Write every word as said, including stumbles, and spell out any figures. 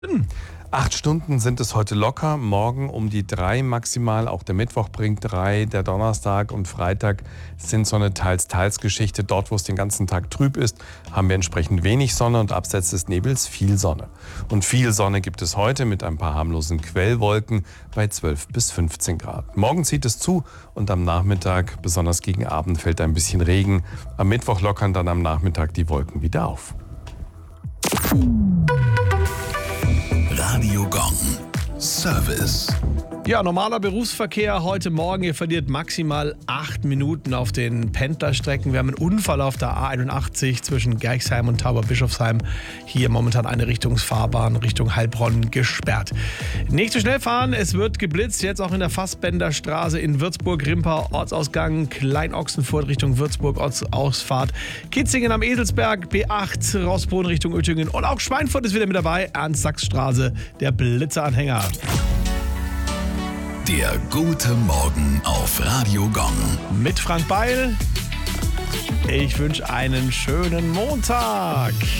Acht Stunden sind es heute locker, morgen um die drei maximal, auch der Mittwoch bringt drei, der Donnerstag und Freitag sind so eine Teils-Teils-Geschichte. Dort, wo es den ganzen Tag trüb ist, haben wir entsprechend wenig Sonne und abseits des Nebels viel Sonne. Und viel Sonne gibt es heute mit ein paar harmlosen Quellwolken bei zwölf bis fünfzehn Grad. Morgen zieht es zu und am Nachmittag, besonders gegen Abend, fällt ein bisschen Regen. Am Mittwoch lockern dann am Nachmittag die Wolken wieder auf. Radio Gong. Service. Ja, normaler Berufsverkehr heute Morgen. Ihr verliert maximal acht Minuten auf den Pendlerstrecken. Wir haben einen Unfall auf der A einundachtzig zwischen Gerxheim und Tauberbischofsheim. Hier momentan eine Richtungsfahrbahn Richtung Heilbronn gesperrt. Nicht zu schnell fahren, es wird geblitzt. Jetzt auch in der Fassbenderstraße in Würzburg-Rimper, Ortsausgang Kleinochsenfurt Richtung Würzburg, Ortsausfahrt. Kitzingen am Eselsberg, B acht, Rossbrunn Richtung Oettingen. Und auch Schweinfurt ist wieder mit dabei. Ernst-Sachs-Straße, der Blitzeranhänger. Der gute Morgen auf Radio Gong. Mit Frank Beil. Ich wünsche einen schönen Montag.